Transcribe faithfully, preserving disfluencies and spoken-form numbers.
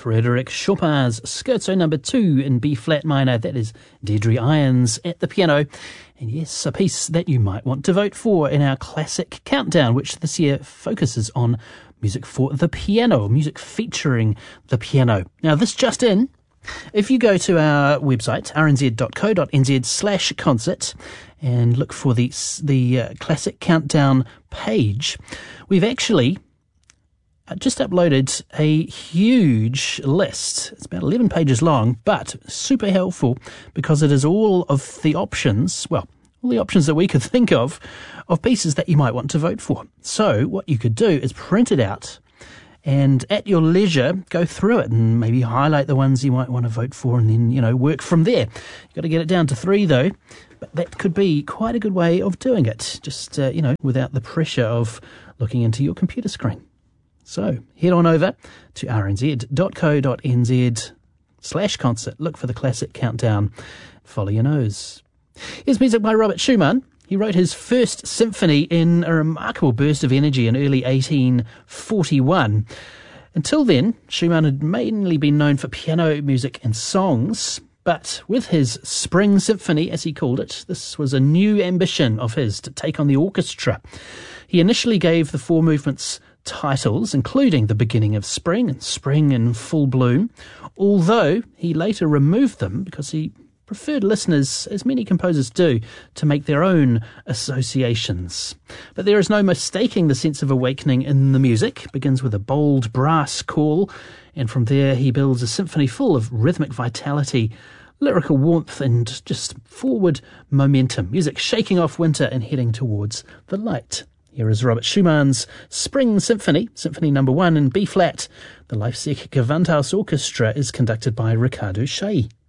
Frédéric Chopin's Scherzo number two in B-flat minor. That is Deirdre Irons at the piano. And yes, a piece that you might want to vote for in our classic countdown, which this year focuses on music for the piano, music featuring the piano. Now, this just in, if you go to our website, r n z dot co dot n z slash concert, and look for the, the uh, classic countdown page, we've actually just uploaded a huge list. It's about eleven pages long, but super helpful because it is all of the options, well, all the options that we could think of, of pieces that you might want to vote for. So what you could do is print it out and at your leisure, go through it and maybe highlight the ones you might want to vote for and then, you know, work from there. You've got to get it down to three, though. But that could be quite a good way of doing it, just, uh, you know, without the pressure of looking into your computer screen. So head on over to r n z dot co dot n z slash concert. Look for the classic countdown. Follow your nose. Here's music by Robert Schumann. He wrote his first symphony in a remarkable burst of energy in early eighteen forty-one. Until then, Schumann had mainly been known for piano music and songs, but with his Spring Symphony, as he called it, this was a new ambition of his to take on the orchestra. He initially gave the four movements titles, including The Beginning of Spring and Spring in Full Bloom, although he later removed them because he preferred listeners, as many composers do, to make their own associations. But there is no mistaking the sense of awakening in the music. It begins with a bold brass call, and from there he builds a symphony full of rhythmic vitality, lyrical warmth, and just forward momentum. Music shaking off winter and heading towards the light. Here is Robert Schumann's Spring Symphony, Symphony number one in B-flat. The Leipzig Gewandhaus Orchestra is conducted by Ricardo Chailly.